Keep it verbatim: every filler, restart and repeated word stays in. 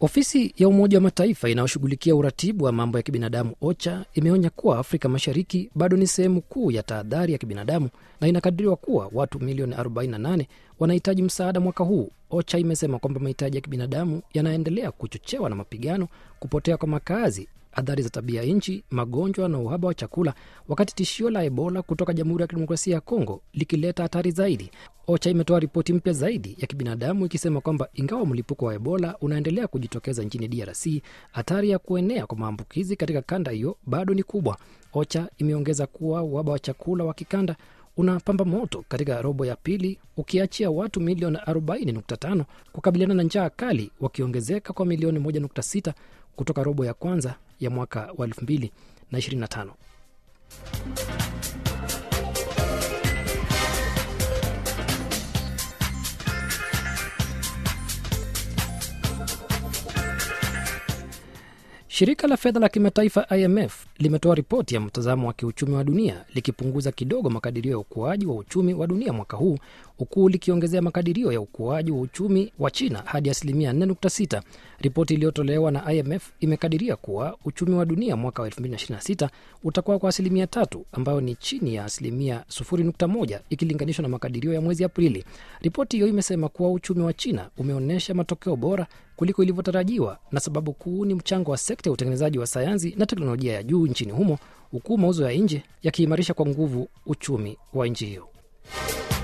Ofisi ya Umoja wa Mataifa inayoshughulikia uratibu wa mambo ya kibinadamu OCHA imeonya kuwa Afrika Mashariki bado ni sehemu kuu ya tahadhari ya kibinadamu na inakadiriwa kuwa watu milioni arobaini na nane wanahitaji msaada mwaka huu. OCHA imesema kwamba mahitaji ya kibinadamu yanaendelea kuchochewa na mapigano, kupotea kwa makazi, athari za tabia nchi, magonjwa na uhaba wa chakula, wakati tishio la Ebola kutoka Jamhuri ya Kidemokrasia ya Kongo likileta hatari zaidi. OCHA imetoa ripoti mpya zaidi ya kibinadamu ikisema kwamba ingawa mlipuko wa Ebola unaendelea kujitokeza nchini D R C, hatari ya kuenea kwa maambukizi katika kanda hiyo bado ni kubwa. OCHA imeongeza kuwa uhaba wa chakula wa kikanda unapamba moto katika robo ya pili, ukiachia watu milioni arobaini nukta tano kukabiliana na njaa kali, wakiongezeka kwa milioni moja nukta sita kutoka robo ya kwanza ya mwaka wa elfu mbili na ishirini na tano. Shirika la fedha la kimataifa I M F limetoa ripoti ya mtazamo wa kiuchumi wa dunia likipunguza kidogo makadirio ya ukuaji wa uchumi wa dunia mwaka huu, huku likiongezea makadirio ya ukuaji wa uchumi wa China hadi asilimia nne nukta sita. Ripoti iliyotolewa na I M F imekadiria kuwa uchumi wa dunia mwaka wa elfu mbili na ishirini na sita utakuwa kwa asilimia tatu, ambayo ni chini ya asilimia sufuri nukta moja ikilinganishwa na makadirio ya mwezi Aprili. Ripoti hiyo imesema kuwa uchumi wa China umeonyesha matokeo bora kuliko ilivyotarajiwa, na sababu kuu ni mchango wa sekta ya utengenezaji wa sayansi na teknolojia ya juu nchini humo, huku mauzo ya nje yakiimarisha kwa nguvu uchumi wa nchi hiyo.